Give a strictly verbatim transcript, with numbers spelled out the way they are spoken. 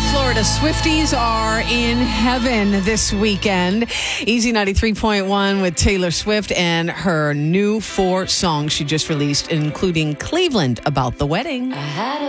Florida Swifties are in heaven this weekend. Easy ninety-three point one with Taylor Swift and her new four songs she just released, including Cleveland, about the wedding. I had a